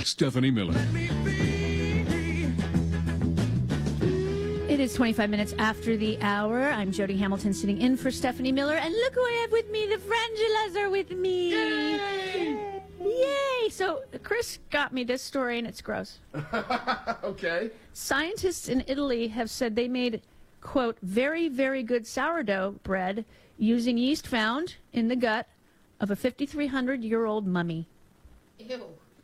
Stephanie Miller. It is 25 minutes after the hour. I'm Jody Hamilton sitting in for Stephanie Miller. And look who I have with me. The Frangelas are with me. Yay! Yay! So Chris got me this story, and it's gross. Okay. Scientists in Italy have said they made, quote, very, very good sourdough bread using yeast found in the gut of a 5,300-year-old mummy. Ew.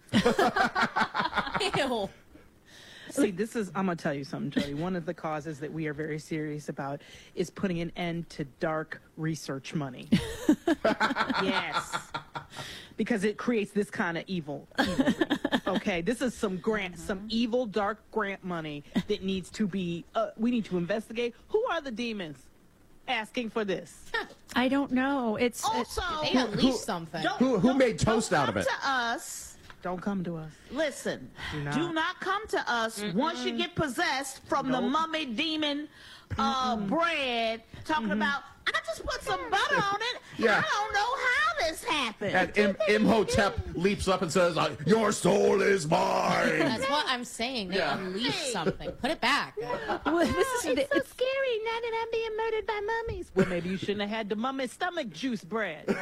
Ew. See, I'm going to tell you something, Jody. One of the causes that we are very serious about is putting an end to dark research money. Yes. Because it creates this kind of evil. Okay, this is some evil, dark grant money that needs to be, we need to investigate. Who are the demons asking for this? I don't know. It's Also, they unleashed something. Who made toast out of it? To us. Don't come to us. Listen, not. do not come to us once you get possessed from the mummy demon bread. Talking about, I just put some butter on it. Yeah. I don't know how this happened. And Imhotep leaps up and says, "Your soul is mine." That's what I'm saying. They unleashed something. Put it back. well, this is It's so scary now that I'm being murdered by mummies. Well, maybe you shouldn't have had the mummy stomach juice bread.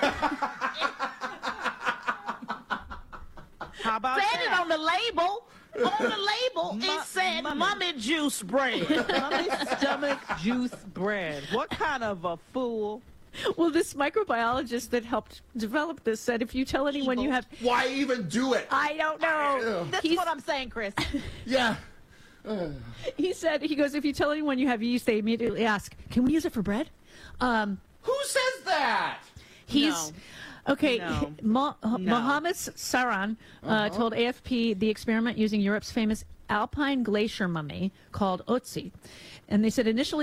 How about Said it that? on the label. On the label, it said mummy juice bread. Mummy stomach juice bread. What kind of a fool? Well, this microbiologist that helped develop this said if you tell anyone you have... Why even do it? I don't know. That's what I'm saying, Chris. Yeah. He said, he goes, if you tell anyone you have yeast, they immediately ask, can we use it for bread? Who says that? He's... No. Okay, No. Mohammed Saran told AFP the experiment using Europe's famous alpine glacier mummy called Otzi. And they said initially